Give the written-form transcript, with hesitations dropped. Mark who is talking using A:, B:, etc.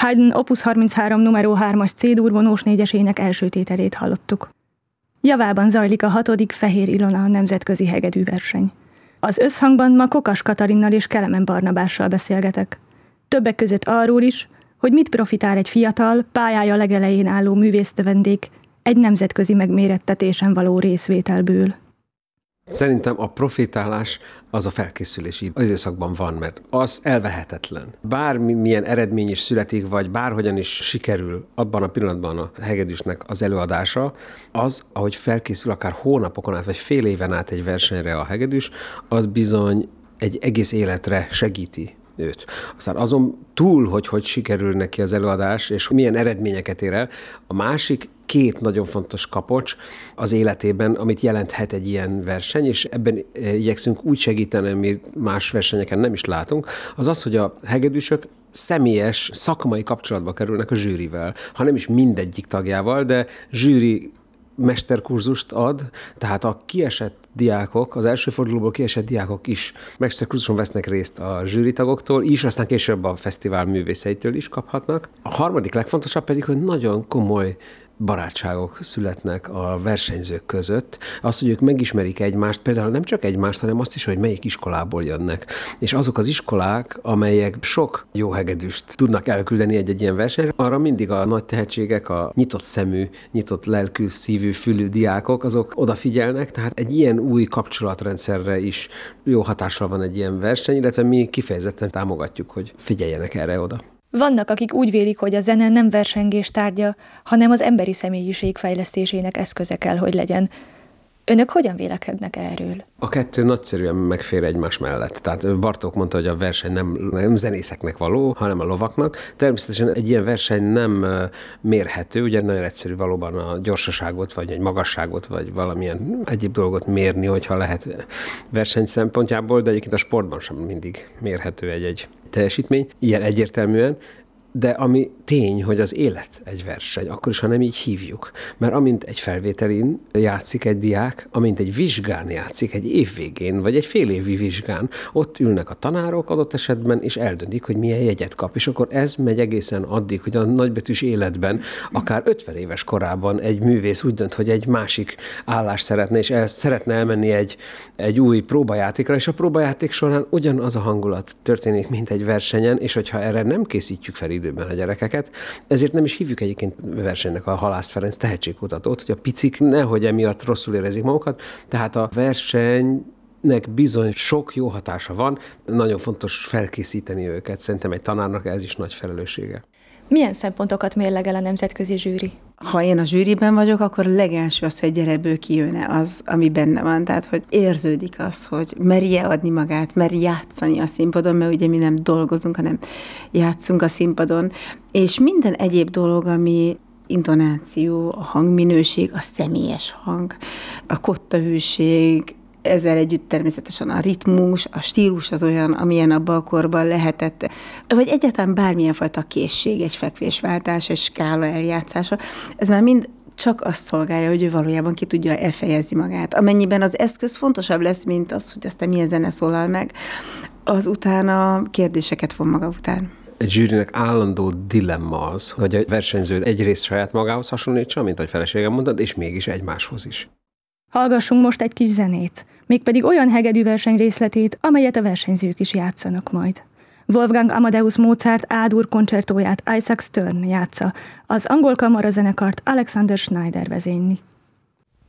A: Haydn Opus 33 numero 3-as C-dur vonós négyesének első tételét hallottuk. Javában zajlik a 6. Fehér Ilona nemzetközi hegedűverseny. Az összhangban ma Kokas Katalinnal és Kelemen Barnabással beszélgetek. Többek között arról is, hogy mit profitál egy fiatal, pályája legelején álló művésznövendék egy nemzetközi megmérettetésen való részvételből.
B: Szerintem a profitálás az a felkészülési időszakban van, mert az elvehetetlen. Bármilyen eredmény is születik, vagy bárhogyan is sikerül abban a pillanatban a hegedűsnek az előadása, az, ahogy felkészül akár hónapokon át, vagy fél éven át egy versenyre a hegedűs, az bizony egy egész életre segíti őt. Aztán azon túl, hogy sikerül neki az előadás, és milyen eredményeket ér el, a másik két nagyon fontos kapocs az életében, amit jelenthet egy ilyen verseny, és ebben igyekszünk úgy segíteni, amit más versenyeken nem is látunk, az az, hogy a hegedűsök személyes, szakmai kapcsolatba kerülnek a zsűrivel, ha nem is mindegyik tagjával, de zsűri mesterkurzust ad, tehát a kiesett diákok, az első fordulóból kiesett diákok is mesterkurzuson vesznek részt a zsűritagoktól is, aztán később a fesztivál művészeitől is kaphatnak. A harmadik legfontosabb pedig, hogy nagyon komoly barátságok születnek a versenyzők között. Az, hogy ők megismerik egymást, például nem csak egymást, hanem azt is, hogy melyik iskolából jönnek. És azok az iskolák, amelyek sok jó hegedűst tudnak elküldeni egy ilyen versenyre, arra mindig a nagy tehetségek, a nyitott szemű, nyitott lelkű, szívű, fülű diákok, azok odafigyelnek, tehát egy ilyen új kapcsolatrendszerre is jó hatással van egy ilyen verseny, illetve mi kifejezetten támogatjuk, hogy figyeljenek erre oda.
A: Vannak, akik úgy vélik, hogy a zene nem versengés tárgya, hanem az emberi személyiség fejlesztésének eszköze kell, hogy legyen. Önök hogyan vélekednek erről?
B: A kettő nagyszerűen megfér egymás mellett. Tehát Bartók mondta, hogy a verseny nem zenészeknek való, hanem a lovaknak. Természetesen egy ilyen verseny nem mérhető, ugye nagyon egyszerű valóban a gyorsaságot, vagy egy magasságot, vagy valamilyen egyéb dolgot mérni, hogyha lehet verseny szempontjából, de egyébként a sportban sem mindig mérhető egy teljesítmény, ilyen egyértelműen. De ami tény, hogy az élet egy verseny, akkor is, ha nem így hívjuk. Mert amint egy felvételin játszik egy diák, amint egy vizsgán játszik, egy év végén, vagy egy félévi vizsgán, ott ülnek a tanárok adott esetben, és eldöntik, hogy milyen jegyet kap. És akkor ez megy egészen addig, hogy a nagybetűs életben, akár 50 éves korában egy művész úgy dönt, hogy egy másik állást szeretne, és szeretne elmenni egy új próbajátékra, és a próbajáték során ugyanaz a hangulat történik, mint egy versenyen, és hogyha erre nem készítjük fel időben a gyerekeket. Ezért nem is hívjuk egyébként versenynek a Halász Ferenc tehetségkutatót, hogy a picik nehogy emiatt rosszul érezik magukat. Tehát a versenynek bizony sok jó hatása van, nagyon fontos felkészíteni őket. Szerintem egy tanárnak ez is nagy felelőssége.
A: Milyen szempontokat mérlegel a nemzetközi zsűri?
C: Ha én a zsűriben vagyok, akkor a legelső az, hogy egy gyerekből kijönne az, ami benne van. Tehát, hogy érződik az, hogy merje adni magát, merje játszani a színpadon, mert ugye mi nem dolgozunk, hanem játszunk a színpadon. És minden egyéb dolog, ami intonáció, a hangminőség, a személyes hang, a kottahűség, ezzel együtt természetesen a ritmus, a stílus az olyan, amilyen abban a korban lehetett, vagy egyáltalán bármilyen fajta készség, egy fekvésváltás, egy skála eljátszása, ez már mind csak azt szolgálja, hogy ő valójában ki tudja elfejezni magát. Amennyiben az eszköz fontosabb lesz, mint az, hogy aztán milyen zene szólal meg, az utána kérdéseket von maga után.
B: Egy zsűrinek állandó dilemma az, hogy a versenyző egyrészt saját magához hasonlítsa, mint ahogy feleségem mondtad, és mégis egymáshoz is.
A: Hallgassunk most egy kis zenét, mégpedig olyan hegedűverseny részletét, amelyet a versenyzők is játszanak majd. Wolfgang Amadeus Mozart A-dur koncertóját Isaac Stern játsza, az angol kamarazenekart Alexander Schneider vezényli.